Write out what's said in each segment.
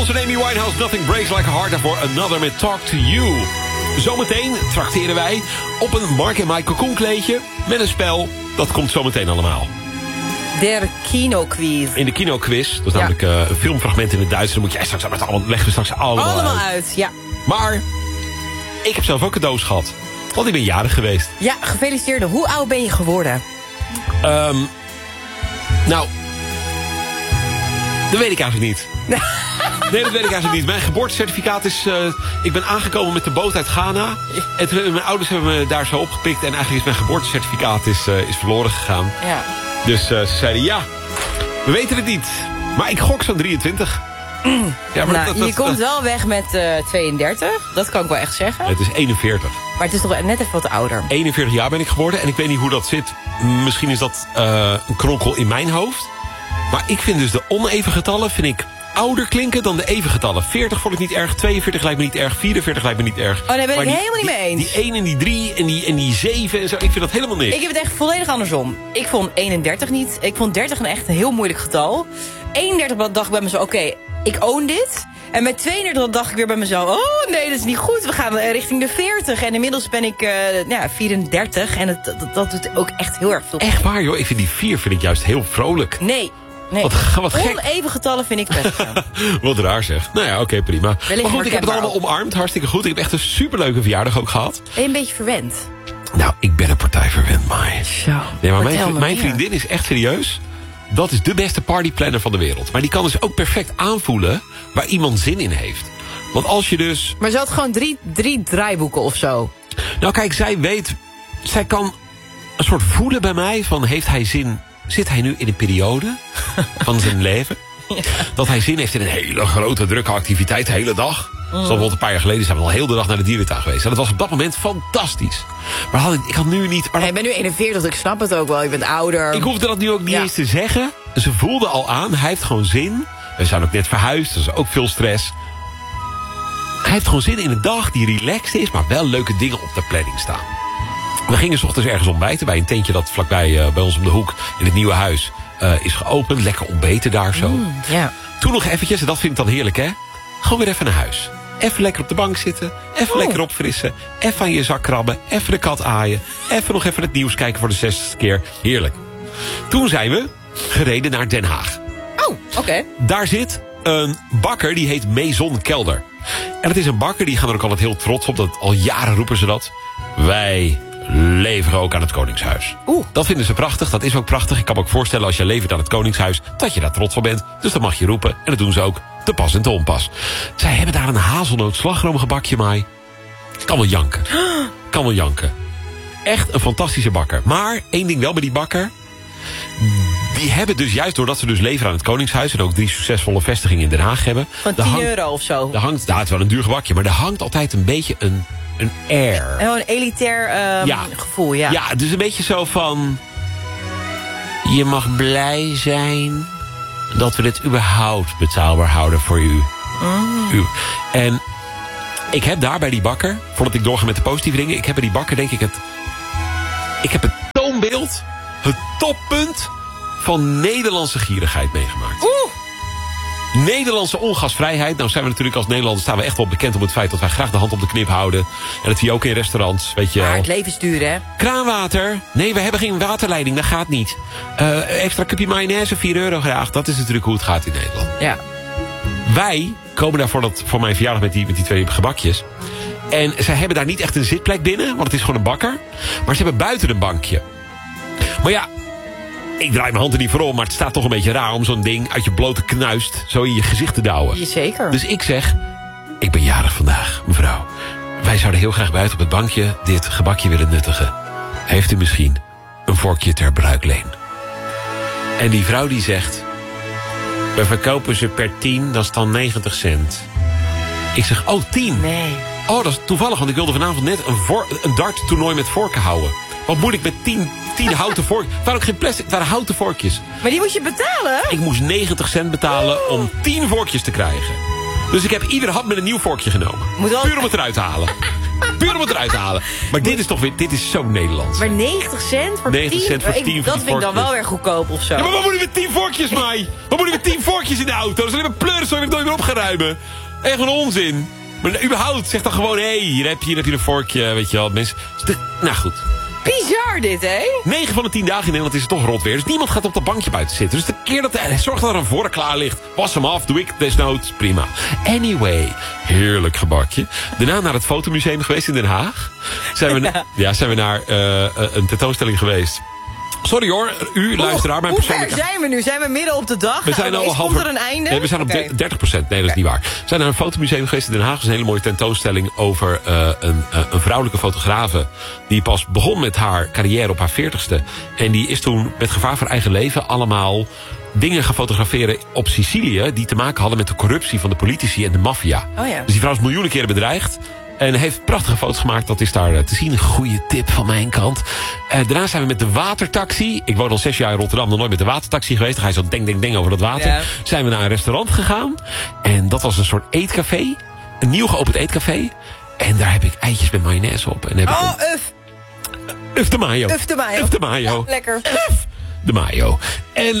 was een Amy Winehouse, Nothing Breaks Like a Heart. Daarvoor Another met Talk to You. Zometeen trakteren wij op een Mark en Mike Cocoon-kleedje met een spel. Dat komt zometeen allemaal. Der Kinoquiz. In de kinoquiz, dat is namelijk een filmfragment in het Duits. Dan moet jij straks leggen we straks allemaal uit. Ja. Maar ik heb zelf ook cadeaus gehad. Want ik ben jarig geweest. Ja, gefeliciteerd. Hoe oud ben je geworden? Nou, dat weet ik eigenlijk niet. Nee, dat weet ik eigenlijk niet. Mijn geboortecertificaat is... ik ben aangekomen met de boot uit Ghana. En toen, mijn ouders hebben me daar zo opgepikt. En eigenlijk is mijn geboortecertificaat is verloren gegaan. Ja. Dus ze zeiden ja, we weten het niet. Maar ik gok zo'n 23. Ja, maar je komt wel weg met 32. Dat kan ik wel echt zeggen. Het is 41. Maar het is toch net even wat ouder. 41 jaar ben ik geworden. En ik weet niet hoe dat zit. Misschien is dat een kronkel in mijn hoofd. Maar ik vind dus de oneven getallen ouder klinken dan de even getallen. 40 vond ik niet erg, 42 lijkt me niet erg, 44 lijkt me niet erg. Oh, daar ben ik helemaal niet mee eens. Die 1 en die 3 en die 7 en zo, ik vind dat helemaal niks. Ik heb het echt volledig andersom. Ik vond 31 niet. Ik vond 30 echt een heel moeilijk getal. 31 dacht ik bij mezelf, oké, ik own dit. En met 32 dacht ik weer bij mezelf, oh nee, dat is niet goed. We gaan richting de 40. En inmiddels ben ik 34. En dat doet ook echt heel erg veel. Echt waar, joh. Ik vind die 4 juist heel vrolijk. Nee. Wat gek. Oneven getallen vind ik best. Wat raar zeg. Nou ja, oké, prima. Maar goed, ik heb het allemaal omarmd. Hartstikke goed. Ik heb echt een superleuke verjaardag ook gehad. Ben je een beetje verwend? Nou, ik ben een partij verwend, Mai. Zo. Nee, maar mijn vriendin is echt serieus. Dat is de beste partyplanner van de wereld. Maar die kan dus ook perfect aanvoelen waar iemand zin in heeft. Want als je dus... Maar ze had gewoon drie draaiboeken of zo. Nou kijk, zij kan een soort voelen bij mij van heeft hij zin... Zit hij nu in een periode van zijn leven... Ja. Dat hij zin heeft in een hele grote, drukke activiteit de hele dag. Zoals bijvoorbeeld een paar jaar geleden zijn we al heel de dag naar de dierentuin geweest. En dat was op dat moment fantastisch. Maar ik had nu niet... Je bent nu 41, dus ik snap het ook wel. Je bent ouder. Ik hoefde dat nu ook niet eens te zeggen. Ze voelde al aan, hij heeft gewoon zin. We zijn ook net verhuisd, dat is ook veel stress. Hij heeft gewoon zin in een dag die relaxed is... maar wel leuke dingen op de planning staan. We gingen 's ochtends ergens ontbijten bij een tentje dat vlakbij bij ons om de hoek in het nieuwe huis is geopend. Lekker ontbeten daar zo. Ja. Toen nog eventjes, en dat vind ik dan heerlijk hè. Gewoon weer even naar huis. Even lekker op de bank zitten. Even lekker opfrissen. Even aan je zak krabben. Even de kat aaien. Even het nieuws kijken voor de 60ste keer. Heerlijk. Toen zijn we gereden naar Den Haag. Oh, oké. Daar zit een bakker die heet Maison Kelder. En het is een bakker, die gaan er ook altijd heel trots op. Dat al jaren roepen ze dat. Wij leveren ook aan het Koningshuis. Dat vinden ze prachtig, dat is ook prachtig. Ik kan me ook voorstellen als je levert aan het Koningshuis... dat je daar trots op bent, dus dat mag je roepen. En dat doen ze ook, te pas en te onpas. Zij hebben daar een hazelnoot slagroomgebakje, Mai. Kan wel janken. Echt een fantastische bakker. Maar, één ding wel bij die bakker... die hebben dus juist, doordat ze dus leveren aan het Koningshuis... en ook 3 succesvolle vestigingen in Den Haag hebben... Van 10 euro of zo. Het is wel een duur gebakje, maar er hangt altijd een beetje een air. Een elitair gevoel, ja. Ja, dus een beetje zo van... je mag blij zijn dat we dit überhaupt betaalbaar houden voor u. En ik heb daar bij die bakker... voordat ik doorga met de positieve dingen... ik heb bij die bakker denk ik het toonbeeld... het toppunt van Nederlandse gierigheid meegemaakt. Nederlandse ongasvrijheid. Nou zijn we natuurlijk als Nederlanders staan we echt wel bekend om het feit dat wij graag de hand op de knip houden. En dat zie je ook in restaurants, weet je. Maar het leven is duur, hè? Kraanwater. Nee, we hebben geen waterleiding, dat gaat niet. Extra cupje mayonaise, 4 euro graag. Dat is natuurlijk hoe het gaat in Nederland. Ja. Wij komen daar voor mijn verjaardag met die 2 gebakjes. En zij hebben daar niet echt een zitplek binnen, want het is gewoon een bakker. Maar ze hebben buiten een bankje. Maar ja, ik draai mijn hand er niet voor om, maar het staat toch een beetje raar... om zo'n ding uit je blote knuist zo in je gezicht te douwen. Zeker. Dus ik zeg, ik ben jarig vandaag, mevrouw. Wij zouden heel graag buiten op het bankje dit gebakje willen nuttigen. Heeft u misschien een vorkje ter bruikleen? En die vrouw die zegt... we verkopen ze per 10, dat is dan 90 cent. Ik zeg, 10? Nee. Oh, dat is toevallig, want ik wilde vanavond net een darttoernooi met vorken houden. Wat moet ik met 10 houten vorkjes? Het waren ook geen plastic, het waren houten vorkjes. Maar die moet je betalen? Ik moest 90 cent betalen om 10 vorkjes te krijgen. Dus ik heb iedere hap met een nieuw vorkje genomen. Puur om het eruit te halen. Maar dit is zo Nederlands. Maar 90 cent voor 90 cent voor 10 dat vind ik dan wel weer goedkoop of zo. Ja, maar wat moet ik met 10 vorkjes, Mai? Wat moet ik met 10 vorkjes in de auto? Dat is alleen maar pleuren, zo heb ik nooit meer op gaan ruimen. Echt een onzin. Maar überhaupt, zeg dan gewoon, hé, hier heb je een vorkje, weet je wel. Mensen, nou goed. Bizar dit, hè? 9 van de 10 dagen in Nederland is het toch rot weer. Dus niemand gaat op dat bankje buiten zitten. Dus de keer dat zorg dat er een vork klaar ligt. Was hem af, doe ik desnoods, prima. Anyway, heerlijk gebakje. Daarna naar het Fotomuseum geweest in Den Haag. Zijn we naar een tentoonstelling geweest. Sorry hoor, luisteraar. Hoe ver zijn we nu? Zijn we midden op de dag? We zijn al komt er een einde? Nee, we zijn op 30%. Nee, dat is niet waar. We zijn naar een fotomuseum geweest in Den Haag. Dat is een hele mooie tentoonstelling over een vrouwelijke fotografe. Die pas begon met haar carrière op haar 40ste. En die is toen met gevaar voor eigen leven allemaal dingen gaan fotograferen op Sicilië die te maken hadden met de corruptie van de politici en de maffia. Oh ja. Dus die vrouw is miljoenen keren bedreigd. En heeft prachtige foto's gemaakt. Dat is daar te zien. Een goede tip van mijn kant. Daarna zijn we met de watertaxi. Ik woon al 6 jaar in Rotterdam. Nog nooit met de watertaxi geweest. Dan ga je zo deng over dat water. Ja. Zijn we naar een restaurant gegaan. En dat was een soort eetcafé. Een nieuw geopend eetcafé. En daar heb ik eitjes met mayonaise op. En heb Uf de mayo. Uf de mayo. Ja, lekker. De mayo. En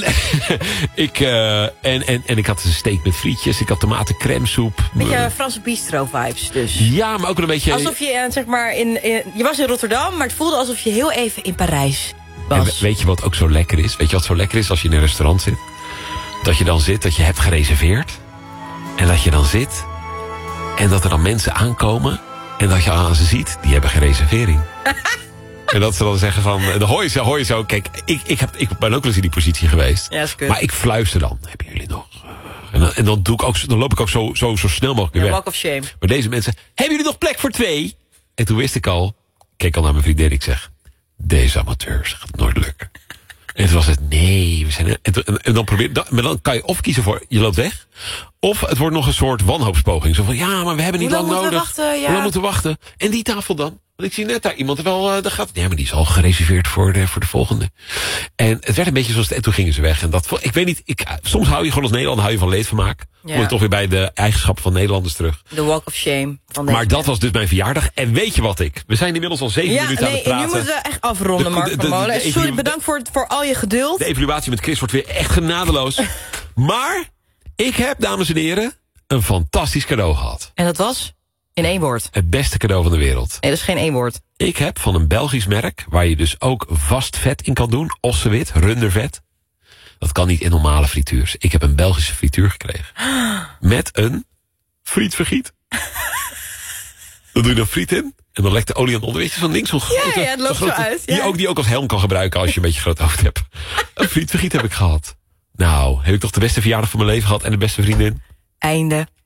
ik had een steak met frietjes. Ik had tomaten crèmesoep. Beetje Franse bistro vibes dus. Ja, maar ook een beetje... Alsof je zeg maar je was in Rotterdam, maar het voelde alsof je heel even in Parijs was. En weet je wat ook zo lekker is? Weet je wat zo lekker is als je in een restaurant zit? Dat je dan zit, dat je hebt gereserveerd. En dat je dan zit. En dat er dan mensen aankomen. En dat je aan ze ziet, die hebben geen reservering. En dat ze dan zeggen van... Dan hoor je zo... Kijk, ik ben ook wel eens in die positie geweest. Ja, is kut. Maar ik fluister dan. Hebben jullie nog... En dan loop ik ook zo snel mogelijk weer weg. Walk of shame. Maar deze mensen... Hebben jullie nog plek voor 2? En toen wist ik al... Kijk al naar mijn vriendin. Ik zeg... Deze amateurs gaat het nooit lukken. En toen was het... Nee, we zijn... En dan maar dan kan je of kiezen voor... Je loopt weg. Of het wordt nog een soort wanhoopspoging. Zo van... Ja, maar we hebben niet lang nodig. Hoe lang moeten we wachten? En die tafel dan? Want ik zie net daar iemand wel, dat gaat. Ja, maar die is al gereserveerd voor de volgende. En het werd een beetje zoals en toen gingen ze weg. En dat, ik weet niet, soms hou je gewoon als Nederlander hou je van leedvermaak. Ja. Kom je toch weer bij de eigenschappen van Nederlanders terug. De walk of shame. Maar dat was dus mijn verjaardag. En weet je wat we zijn inmiddels al 7 minuten aan het praten. Nu moeten we echt afronden, Mark van Molen. Sorry, bedankt voor al je geduld. De evaluatie met Chris wordt weer echt genadeloos. Maar ik heb, dames en heren, een fantastisch cadeau gehad. En dat was? In 1 woord. Het beste cadeau van de wereld. Nee, dat is geen 1 woord. Ik heb van een Belgisch merk, waar je dus ook vast vet in kan doen. Ossewit, rundervet. Dat kan niet in normale frituurs. Ik heb een Belgische frituur gekregen. Met een frietvergiet. Dan doe je er friet in. En dan lekt de olie aan onder. Weet je, zo'n ding, zo'n grote... Ja, het loopt zo uit. Ja. Die ook als helm kan gebruiken als je een beetje groot hoofd hebt. Een frietvergiet heb ik gehad. Nou, heb ik toch de beste verjaardag van mijn leven gehad en de beste vriendin? Einde.